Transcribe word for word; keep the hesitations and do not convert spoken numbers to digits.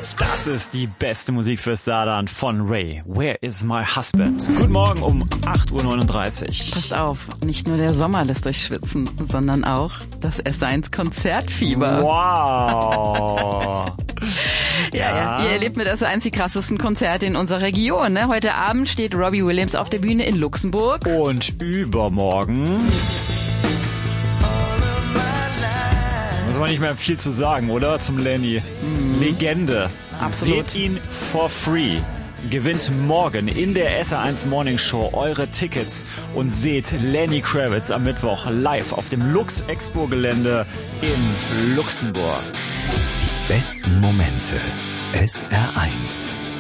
Das ist die beste Musik fürs Saarland von Ray. Where is my husband? Guten Morgen um acht Uhr neununddreißig. Passt auf, nicht nur der Sommer lässt euch schwitzen, sondern auch das S eins Konzertfieber. Wow. ja, ja, ja, ihr erlebt mit S eins die krassesten Konzerte in unserer Region. Ne? Heute Abend steht Robbie Williams auf der Bühne in Luxemburg. Und übermorgen... Muss man nicht mehr viel zu sagen, oder? Zum Lenny. Mhm. Legende. Absolut. Seht ihn for free. Gewinnt morgen in der S eins Morning Show eure Tickets und seht Lenny Kravitz am Mittwoch live auf dem Lux Expo Gelände in Luxemburg. Die besten Momente. S R eins.